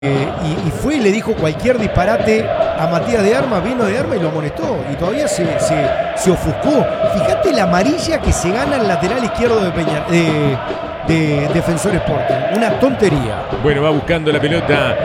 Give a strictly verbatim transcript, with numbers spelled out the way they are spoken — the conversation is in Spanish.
Eh, y, y fue y le dijo cualquier disparate a Matías de Armas, vino de Armas y lo amonestó. Y todavía se, se, se ofuscó. Fíjate la amarilla que se gana el lateral izquierdo de, Peña, de, de Defensor Sporting. Una tontería. Bueno, va buscando la pelota